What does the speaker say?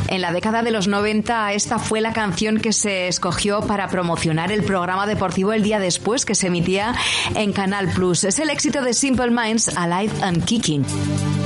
En la década de los 90, esta fue la canción que se escogió para promocionar el programa deportivo El Día Después, que se emitía en Canal Plus. Es el éxito de Simple Minds, Alive and Kicking.